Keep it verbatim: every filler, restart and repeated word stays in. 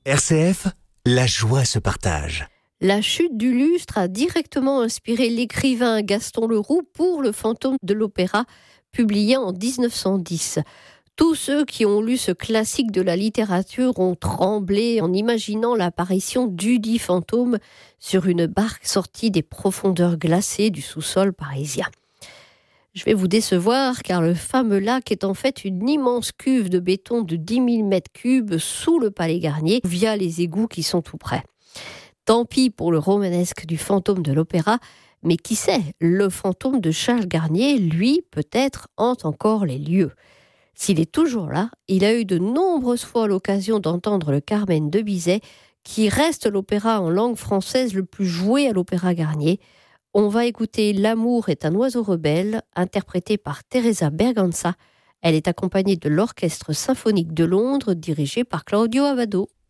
R C F, la joie se partage. La chute du lustre a directement inspiré l'écrivain Gaston Leroux pour Le fantôme de l'opéra, publié en dix-neuf cent dix. Tous ceux qui ont lu ce classique de la littérature ont tremblé en imaginant l'apparition dudit fantôme sur une barque sortie des profondeurs glacées du sous-sol parisien. Je vais vous décevoir car le fameux lac est en fait une immense cuve de béton de dix mille mètres cubes sous le Palais Garnier via les égouts qui sont tout près. Tant pis pour le romanesque du fantôme de l'opéra, mais qui sait, le fantôme de Charles Garnier, lui, peut-être, hante encore les lieux. S'il est toujours là, il a eu de nombreuses fois l'occasion d'entendre le Carmen de Bizet, qui reste l'opéra en langue française le plus joué à l'Opéra Garnier. On va écouter L'amour est un oiseau rebelle, interprété par Teresa Berganza. Elle est accompagnée de l'Orchestre symphonique de Londres, dirigé par Claudio Abbado.